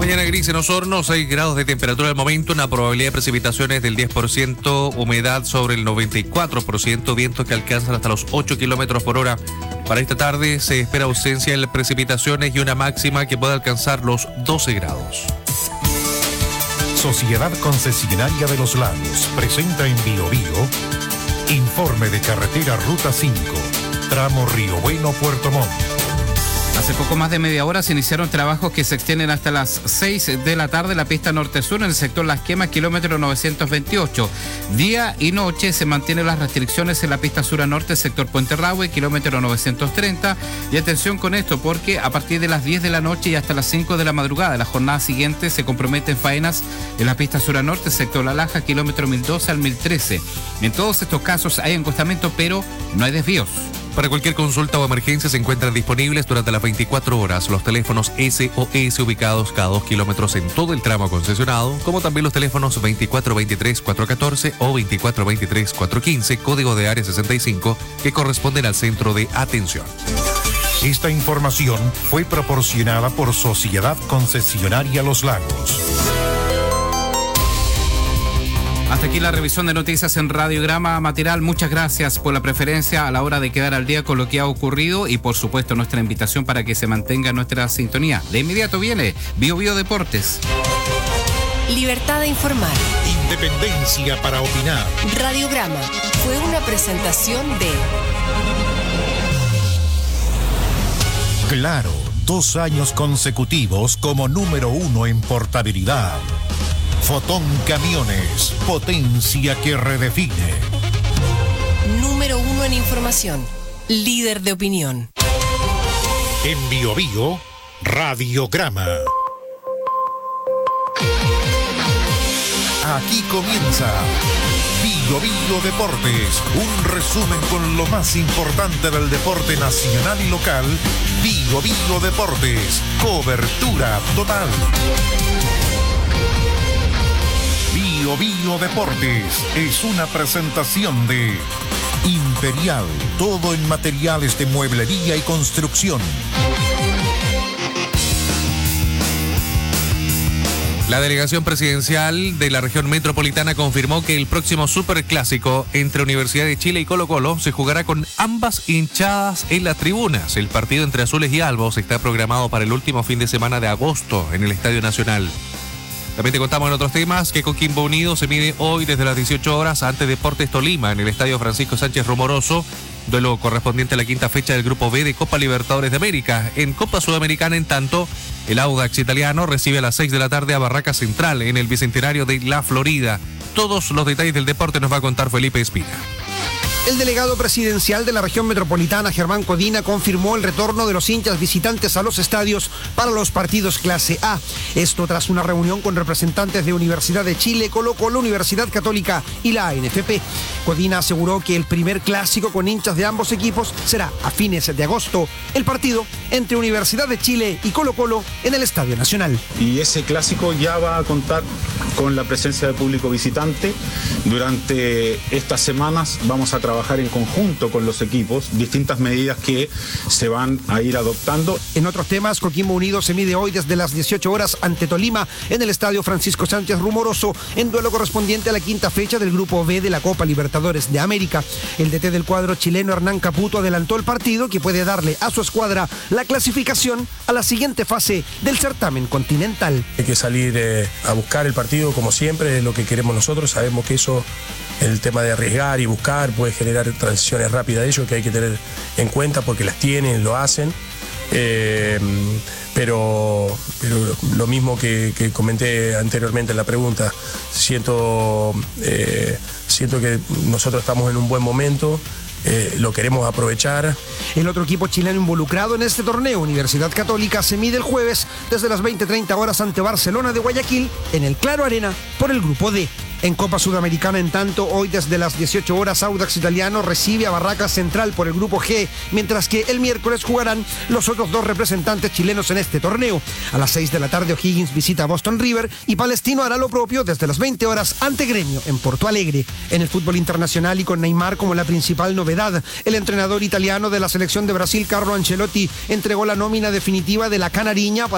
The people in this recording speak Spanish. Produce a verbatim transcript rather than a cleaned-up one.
Mañana gris en Osorno, seis grados de temperatura al momento, una probabilidad de precipitaciones del diez por ciento, humedad sobre el noventa y cuatro por ciento, vientos que alcanzan hasta los ocho kilómetros por hora. Para esta tarde se espera ausencia de precipitaciones y una máxima que puede alcanzar los doce grados. Sociedad Concesionaria de los Lagos presenta en Bio Bio informe de carretera Ruta cinco, tramo Río Bueno, Puerto Montt. Hace poco más de media hora se iniciaron trabajos que se extienden hasta las seis de la tarde en la pista norte-sur en el sector Las Quemas, kilómetro novecientos veintiocho. Día y noche se mantienen las restricciones en la pista sur a norte, sector Puente Rahue, kilómetro novecientos treinta. Y atención con esto, porque a partir de las diez de la noche y hasta las cinco de la madrugada, la jornada siguiente se comprometen faenas en la pista sur a norte, sector La Laja, kilómetro mil doce al mil trece. En todos estos casos hay encostamiento, pero no hay desvíos. Para cualquier consulta o emergencia se encuentran disponibles durante las veinticuatro horas los teléfonos S O S ubicados cada dos kilómetros en todo el tramo concesionado, como también los teléfonos veinticuatro veintitrés cuatrocientos catorce o veinticuatro veintitrés cuatrocientos quince, código de área sesenta y cinco, que corresponden al centro de atención. Esta información fue proporcionada por Sociedad Concesionaria Los Lagos. Hasta aquí la revisión de noticias en Radiograma Matinal. Muchas gracias por la preferencia a la hora de quedar al día con lo que ha ocurrido y por supuesto nuestra invitación para que se mantenga nuestra sintonía. De inmediato viene Bio Bio Deportes. Libertad de informar. Independencia para opinar. Radiograma fue una presentación de Claro, dos años consecutivos como número uno en portabilidad. Fotón Camiones, potencia que redefine. Número uno en información, líder de opinión. En Bio Bio, Radiograma. Aquí comienza Bio Bio Deportes, un resumen con lo más importante del deporte nacional y local. Bio Bio Deportes, cobertura total. Bio Bio Deportes es una presentación de Imperial, todo en materiales de mueblería y construcción. La delegación presidencial de la región metropolitana confirmó que el próximo superclásico entre Universidad de Chile y Colo-Colo se jugará con ambas hinchadas en las tribunas. El partido entre azules y albos está programado para el último fin de semana de agosto en el Estadio Nacional. También te contamos en otros temas que Coquimbo Unido se mide hoy desde las dieciocho horas ante Deportes Tolima en el Estadio Francisco Sánchez Rumoroso, duelo correspondiente a la quinta fecha del Grupo B de Copa Libertadores de América. En Copa Sudamericana, en tanto, el Audax italiano recibe a las seis de la tarde a Barraca Central en el Bicentenario de La Florida. Todos los detalles del deporte nos va a contar Felipe Espina. El delegado presidencial de la región metropolitana, Germán Codina, confirmó el retorno de los hinchas visitantes a los estadios para los partidos clase A. Esto tras una reunión con representantes de Universidad de Chile, Colo-Colo, Universidad Católica y la A N F P. Codina aseguró que el primer clásico con hinchas de ambos equipos será a fines de agosto, el partido entre Universidad de Chile y Colo-Colo en el Estadio Nacional. Y ese clásico ya va a contar con la presencia de público visitante. Durante estas semanas vamos a trabajar trabajar en conjunto con los equipos distintas medidas que se van a ir adoptando. En otros temas, Coquimbo Unido se mide hoy desde las dieciocho horas ante Tolima en el Estadio Francisco Sánchez Rumoroso en duelo correspondiente a la quinta fecha del Grupo B de la Copa Libertadores de América. El D T del cuadro chileno, Hernán Caputo, adelantó el partido que puede darle a su escuadra la clasificación a la siguiente fase del certamen continental. Hay que salir eh, a buscar el partido como siempre, es lo que queremos nosotros. Sabemos que eso, el tema de arriesgar y buscar puede generar transiciones rápidas de ellos que hay que tener en cuenta porque las tienen, lo hacen. Eh, pero, pero lo mismo que, que comenté anteriormente en la pregunta, siento, eh, siento que nosotros estamos en un buen momento. Eh, lo queremos aprovechar. El otro equipo chileno involucrado en este torneo, Universidad Católica, se mide el jueves desde las veinte treinta horas ante Barcelona de Guayaquil en el Claro Arena por el Grupo D. En Copa Sudamericana, en tanto, hoy desde las dieciocho horas, Audax Italiano recibe a Barraca Central por el Grupo G, mientras que el miércoles jugarán los otros dos representantes chilenos en este torneo. A las seis de la tarde, O'Higgins visita a Boston River y Palestino hará lo propio desde las veinte horas ante Gremio en Porto Alegre. En el fútbol internacional y con Neymar como la principal novedad, el entrenador italiano de la selección de Brasil, Carlo Ancelotti, entregó la nómina definitiva de la Canariña para